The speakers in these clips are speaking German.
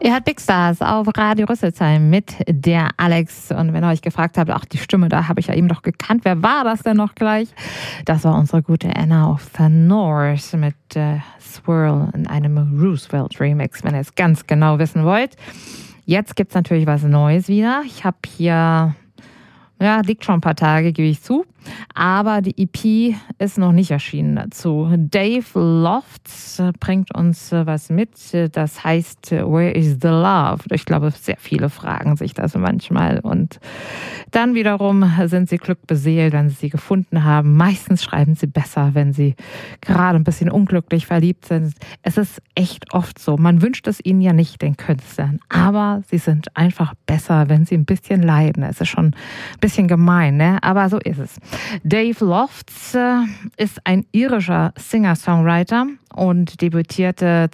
Ihr hört Big Stars auf Radio Rüsselsheim mit der Alex. Und wenn ihr euch gefragt habt, ach, die Stimme, da habe ich ja eben doch gekannt. Wer war das denn noch gleich? Das war unsere gute Anna of the North mit Swirl in einem Roosevelt Remix, wenn ihr es ganz genau wissen wollt. Jetzt gibt es natürlich was Neues wieder. Ich habe hier, liegt schon ein paar Tage, gebe ich zu. Aber die EP ist noch nicht erschienen dazu. Dave Lofts bringt uns was mit. Das heißt, Where is the Love? Ich glaube, sehr viele fragen sich das manchmal. Und dann wiederum sind sie glückbeseelt, wenn sie sie gefunden haben. Meistens schreiben sie besser, wenn sie gerade ein bisschen unglücklich verliebt sind. Es ist echt oft so. Man wünscht es ihnen ja nicht, den Künstlern. Aber sie sind einfach besser, wenn sie ein bisschen leiden. Es ist schon ein bisschen gemein, ne? Aber so ist es. Dave Lofts ist ein irischer Singer-Songwriter und debütierte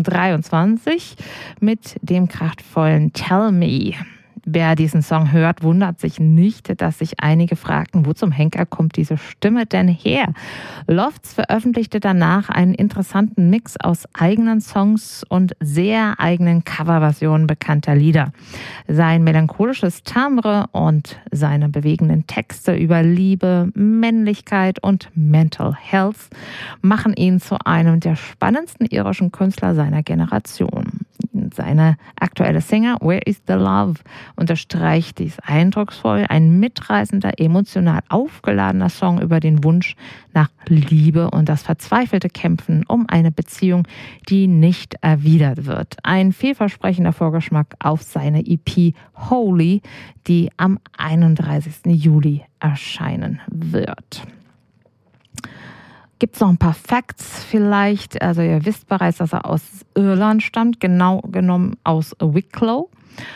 2023 mit dem kraftvollen Tell Me. Wer diesen Song hört, wundert sich nicht, dass sich einige fragten, wo zum Henker kommt diese Stimme denn her? Lofts veröffentlichte danach einen interessanten Mix aus eigenen Songs und sehr eigenen Coverversionen bekannter Lieder. Sein melancholisches Timbre und seine bewegenden Texte über Liebe, Männlichkeit und Mental Health machen ihn zu einem der spannendsten irischen Künstler seiner Generation. Seine aktuelle Single Where is the Love unterstreicht dies eindrucksvoll. Ein mitreißender, emotional aufgeladener Song über den Wunsch nach Liebe und das verzweifelte Kämpfen um eine Beziehung, die nicht erwidert wird. Ein vielversprechender Vorgeschmack auf seine EP Holy, die am 31. Juli erscheinen wird. Gibt es noch ein paar Facts vielleicht? Also ihr wisst bereits, dass er aus Irland stammt, genau genommen aus Wicklow.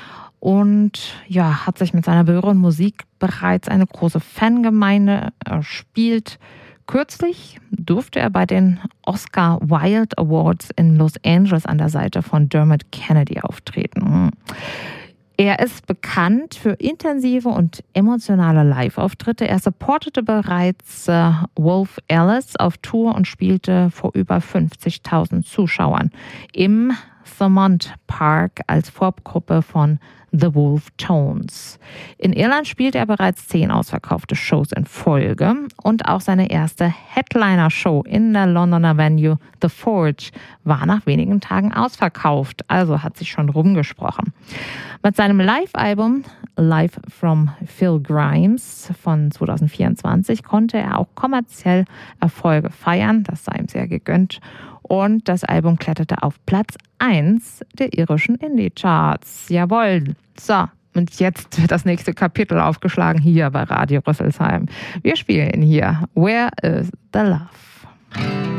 Und hat sich mit seiner berührenden Musik bereits eine große Fangemeinde erspielt. Kürzlich durfte er bei den Oscar Wilde Awards in Los Angeles an der Seite von Dermot Kennedy auftreten. Er ist bekannt für intensive und emotionale Live-Auftritte. Er supportete bereits Wolf Alice auf Tour und spielte vor über 50.000 Zuschauern im Thomond Park als Vorgruppe von The Wolf Tones. In Irland spielte er bereits 10 ausverkaufte Shows in Folge und auch seine erste Headliner-Show in der Londoner Venue The Forge war nach wenigen Tagen ausverkauft, also hat sich schon rumgesprochen. Mit seinem Live-Album Live from Phil Grimes von 2024 konnte er auch kommerziell Erfolge feiern, das sei ihm sehr gegönnt. Und das Album kletterte auf Platz 1 der irischen Indie-Charts. Jawohl. So, und jetzt wird das nächste Kapitel aufgeschlagen hier bei Radio Rüsselsheim. Wir spielen hier Where is the Love?